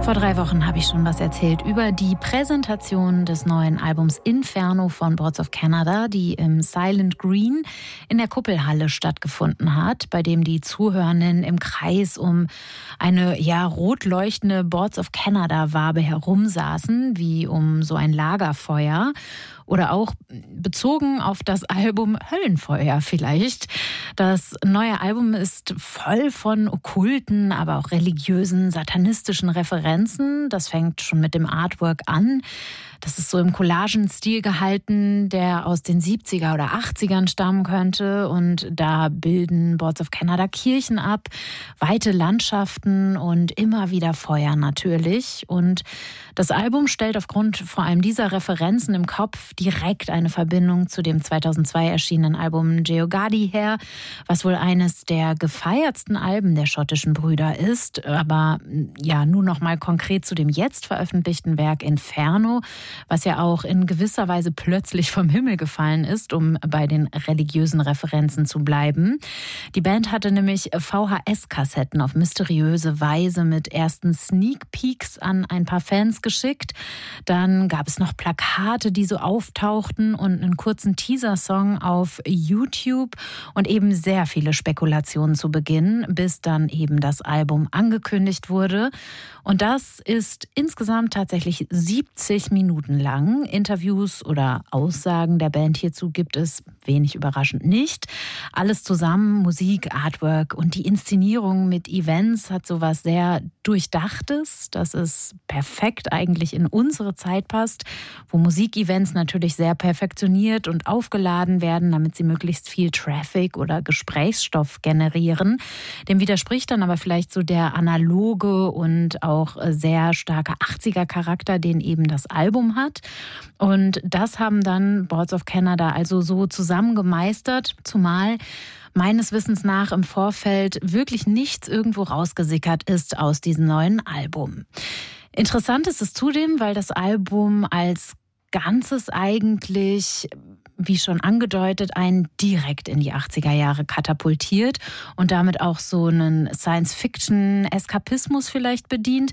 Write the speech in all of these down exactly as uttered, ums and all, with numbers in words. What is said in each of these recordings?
Vor drei Wochen habe ich schon was erzählt über die Präsentation des neuen Albums Inferno von Boards of Canada, die im Silent Green in der Kuppelhalle stattgefunden hat, bei dem die Zuhörenden im Kreis um eine ja rot leuchtende Boards of Canada-Wabe herumsaßen, wie um so ein Lagerfeuer. Oder auch bezogen auf das Album Höllenfeuer vielleicht. Das neue Album ist voll von okkulten, aber auch religiösen, satanistischen Referenzen. Das fängt schon mit dem Artwork an. Das ist so im Collagenstil gehalten, der aus den siebziger oder achtzigern stammen könnte. Und da bilden Boards of Canada Kirchen ab, weite Landschaften und immer wieder Feuer natürlich. Und das Album stellt aufgrund vor allem dieser Referenzen im Kopf direkt eine Verbindung zu dem zweitausendzwei erschienenen Album Geogadi her, was wohl eines der gefeiertsten Alben der schottischen Brüder ist. Aber ja, nun noch mal konkret zu dem jetzt veröffentlichten Werk Inferno, was ja auch in gewisser Weise plötzlich vom Himmel gefallen ist, um bei den religiösen Referenzen zu bleiben. Die Band hatte nämlich V H S-Kassetten auf mysteriöse Weise mit ersten Sneak Peeks an ein paar Fans geschickt. Dann gab es noch Plakate, die so auftauchten und einen kurzen Teaser-Song auf YouTube und eben sehr viele Spekulationen zu Beginn, bis dann eben das Album angekündigt wurde. Und das ist insgesamt tatsächlich siebzig Minuten lang. Interviews oder Aussagen der Band hierzu gibt es, wenig überraschend, nicht. Alles zusammen, Musik, Artwork und die Inszenierung mit Events hat sowas sehr Durchdachtes, dass es perfekt eigentlich in unsere Zeit passt, wo Musikevents natürlich sehr perfektioniert und aufgeladen werden, damit sie möglichst viel Traffic oder Gesprächsstoff generieren. Dem widerspricht dann aber vielleicht so der analoge und auch sehr starke achtziger-Charakter, den eben das Album hat. Und das haben dann Boards of Canada also so zusammen gemeistert, zumal meines Wissens nach im Vorfeld wirklich nichts irgendwo rausgesickert ist aus diesem neuen Album. Interessant ist es zudem, weil das Album als Ganzes eigentlich, wie schon angedeutet, einen direkt in die achtziger Jahre katapultiert und damit auch so einen Science-Fiction-Eskapismus vielleicht bedient,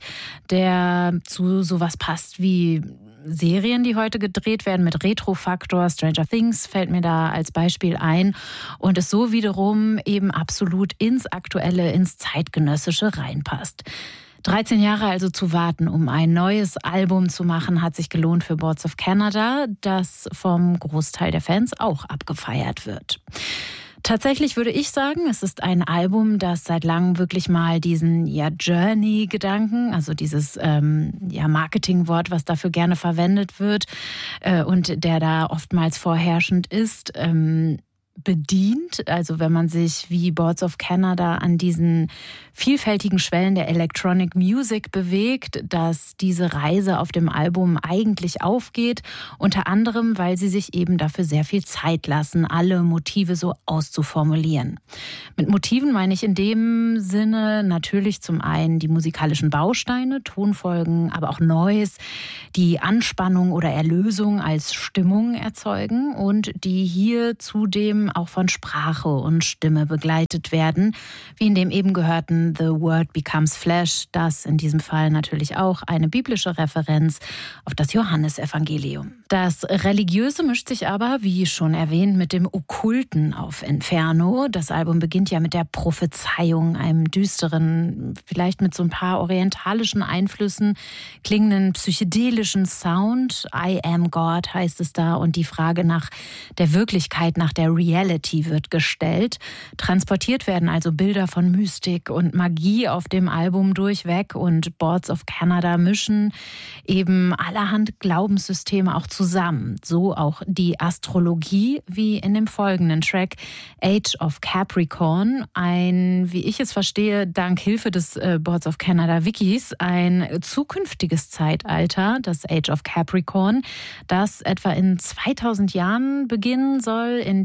der zu sowas passt wie Serien, die heute gedreht werden mit Retro-Faktor. Stranger Things fällt mir da als Beispiel ein und es so wiederum eben absolut ins Aktuelle, ins Zeitgenössische reinpasst. dreizehn Jahre also zu warten, um ein neues Album zu machen, hat sich gelohnt für Boards of Canada, das vom Großteil der Fans auch abgefeiert wird. Tatsächlich würde ich sagen, es ist ein Album, das seit langem wirklich mal diesen ja, Journey-Gedanken, also dieses ähm, ja, Marketingwort, was dafür gerne verwendet wird äh, und der da oftmals vorherrschend ist, ähm, bedient. Also wenn man sich wie Boards of Canada an diesen vielfältigen Schwellen der Electronic Music bewegt, dass diese Reise auf dem Album eigentlich aufgeht, unter anderem, weil sie sich eben dafür sehr viel Zeit lassen, alle Motive so auszuformulieren. Mit Motiven meine ich in dem Sinne natürlich zum einen die musikalischen Bausteine, Tonfolgen, aber auch Noise, die Anspannung oder Erlösung als Stimmung erzeugen und die hier zudem auch von Sprache und Stimme begleitet werden, wie in dem eben gehörten The Word Becomes Flesh, das in diesem Fall natürlich auch eine biblische Referenz auf das Johannesevangelium. Das Religiöse mischt sich aber, wie schon erwähnt, mit dem Okkulten auf Inferno. Das Album beginnt ja mit der Prophezeiung, einem düsteren, vielleicht mit so ein paar orientalischen Einflüssen klingenden psychedelischen Sound. I am God heißt es da und die Frage nach der Wirklichkeit, nach der Reality wird gestellt. Transportiert werden also Bilder von Mystik und Magie auf dem Album durchweg und Boards of Canada mischen eben allerhand Glaubenssysteme auch zusammen. So auch die Astrologie, wie in dem folgenden Track Age of Capricorn. Ein, wie ich es verstehe, dank Hilfe des äh, Boards of Canada Wikis, ein zukünftiges Zeitalter, das Age of Capricorn, das etwa in zweitausend Jahren beginnen soll, in dem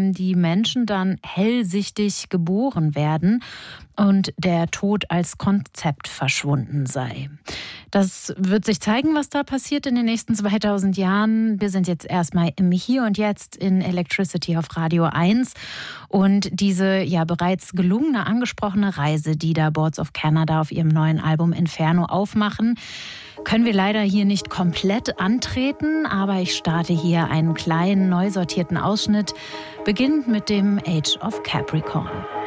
dem die Menschen dann hellsichtig geboren werden und der Tod als Konzept verschwunden sei. Das wird sich zeigen, was da passiert in den nächsten zweitausend Jahren. Wir sind jetzt erstmal im Hier und Jetzt in Electricity auf Radio eins. Und diese ja bereits gelungene, angesprochene Reise, die da Boards of Canada auf ihrem neuen Album Inferno aufmachen, können wir leider hier nicht komplett antreten. Aber ich starte hier einen kleinen, neu sortierten Ausschnitt, beginnend mit dem Age of Capricorn.